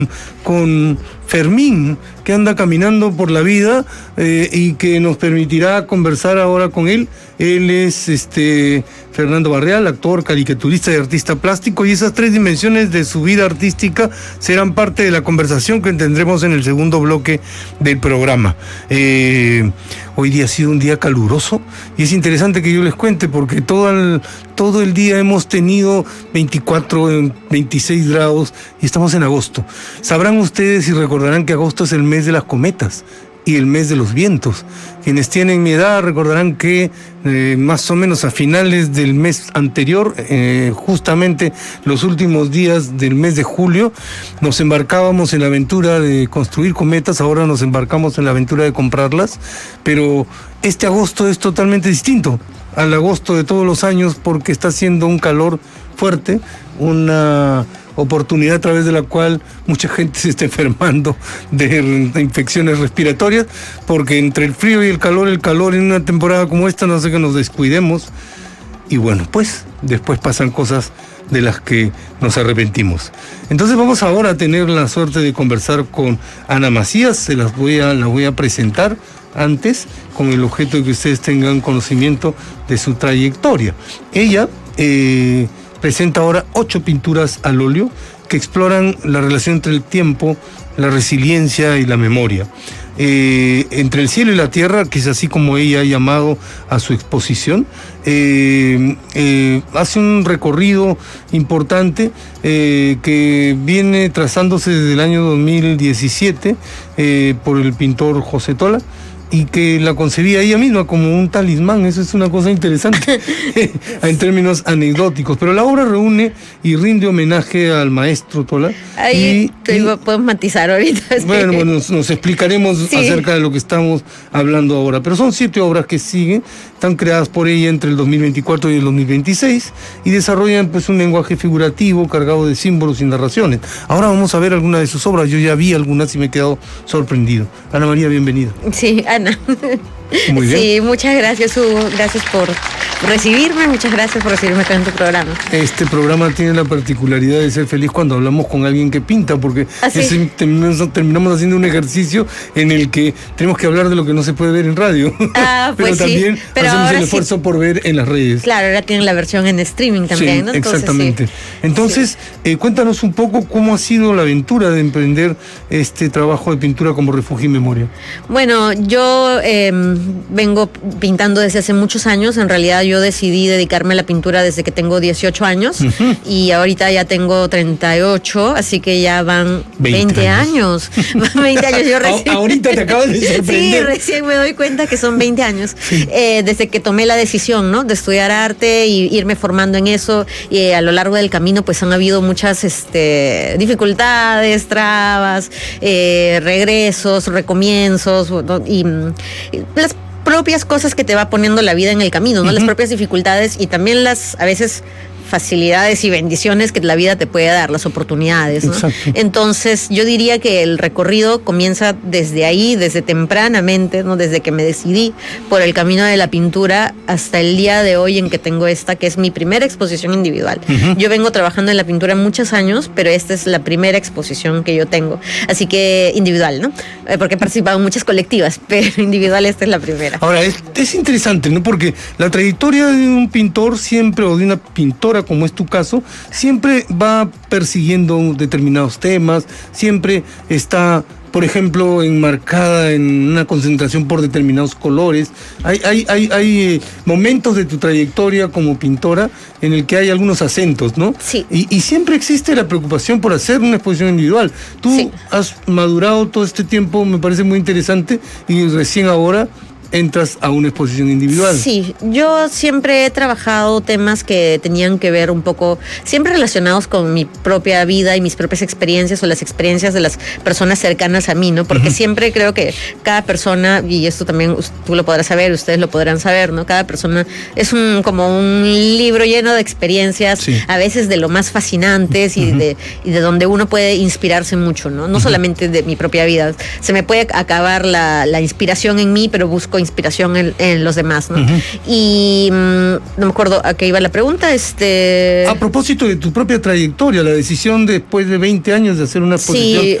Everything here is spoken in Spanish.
con Fermín, que anda caminando por la vida y que nos permitirá conversar ahora con él. Él es Fernando Barreal, actor, caricaturista y artista plástico, y esas tres dimensiones de su vida artística serán parte de la conversación que tendremos en el segundo bloque del programa. Hoy día ha sido un día caluroso y es interesante que yo les cuente porque todo el día hemos tenido 24, 26 grados y estamos en agosto. Sabrán ustedes y recordarán que agosto es el mes de las cometas y el mes de los vientos. Quienes tienen mi edad recordarán que más o menos a finales del mes anterior, justamente los últimos días del mes de julio, nos embarcábamos en la aventura de construir cometas. Ahora nos embarcamos en la aventura de comprarlas, pero este agosto es totalmente distinto al agosto de todos los años porque está haciendo un calor fuerte, una oportunidad a través de la cual mucha gente se está enfermando de infecciones respiratorias, porque entre el frío y el calor en una temporada como esta no hace que nos descuidemos y bueno, pues después pasan cosas de las que nos arrepentimos. Entonces vamos ahora a tener la suerte de conversar con Ana Macías. La voy a presentar antes con el objeto de que ustedes tengan conocimiento de su trayectoria. Ella presenta ahora 8 pinturas al óleo que exploran la relación entre el tiempo, la resiliencia y la memoria. Entre el cielo y la tierra, que es así como ella ha llamado a su exposición, hace un recorrido importante que viene trazándose desde el año 2017 por el pintor José Tola, y que la concebía ella misma como un talismán. Eso es una cosa interesante en términos anecdóticos, pero la obra reúne y rinde homenaje al maestro Tola. Ahí podemos matizar ahorita. Bueno, nos explicaremos acerca de lo que estamos hablando ahora, pero son 7 obras que siguen, están creadas por ella entre el 2024 y el 2026 y desarrollan pues un lenguaje figurativo cargado de símbolos y narraciones. Ahora vamos a ver algunas de sus obras. Yo ya vi algunas y me he quedado sorprendido. Ana María, bienvenida. Sí, Ana. Muy bien. Sí, muchas gracias, Hugo. Gracias por recibirme. Muchas gracias por recibirme acá en tu programa. Este programa tiene la particularidad de ser feliz cuando hablamos con alguien que pinta, porque terminamos haciendo un ejercicio en el que tenemos que hablar de lo que no se puede ver en radio. Pero pues también hacemos el esfuerzo por ver en las redes. Claro, ahora tienen la versión en streaming también, ¿no? Entonces, exactamente. Entonces, cuéntanos un poco cómo ha sido la aventura de emprender este trabajo de pintura como refugio y memoria. Bueno, yo vengo pintando desde hace muchos años. En realidad yo decidí dedicarme a la pintura desde que tengo 18 años y ahorita ya tengo 38, así que ya van 20 años. Van 20 años. Yo ahorita te acabas de sorprender. Sí, recién me doy cuenta que son 20 años. Desde que tomé la decisión, ¿no?, de estudiar arte y irme formando en eso, y a lo largo del camino pues han habido muchas dificultades, trabas, regresos, recomienzos, ¿no? Y las propias cosas que te va poniendo la vida en el camino, ¿no? Las propias dificultades y también las, a veces, facilidades y bendiciones que la vida te puede dar, las oportunidades, ¿no? Exacto. Entonces, yo diría que el recorrido comienza desde ahí, desde tempranamente, ¿no? Desde que me decidí por el camino de la pintura hasta el día de hoy en que tengo esta, que es mi primera exposición individual. Yo vengo trabajando en la pintura muchos años, pero esta es la primera exposición que yo tengo. Así que individual, ¿no? Porque he participado en muchas colectivas, pero individual esta es la primera. Ahora, es interesante, ¿no? Porque la trayectoria de un pintor siempre, o de una pintora, como es tu caso, siempre va persiguiendo determinados temas, siempre está, por ejemplo, enmarcada en una concentración por determinados colores. Hay momentos de tu trayectoria como pintora en el que hay algunos acentos, ¿no? Sí. Y siempre existe la preocupación por hacer una exposición individual. Tú has madurado todo este tiempo, me parece muy interesante, y recién ahora entras a una exposición individual. Sí, yo siempre he trabajado temas que tenían que ver un poco, siempre relacionados con mi propia vida y mis propias experiencias o las experiencias de las personas cercanas a mí, ¿no? Porque siempre creo que cada persona, y esto también tú lo podrás saber, ustedes lo podrán saber, ¿no? Cada persona es como un libro lleno de experiencias, a veces de lo más fascinantes y de donde uno puede inspirarse mucho, ¿no? No solamente de mi propia vida. Se me puede acabar la inspiración en mí, pero busco inspiración en los demás, ¿no? Y no me acuerdo a qué iba la pregunta. A propósito de tu propia trayectoria, la decisión después de 20 años de hacer una exposición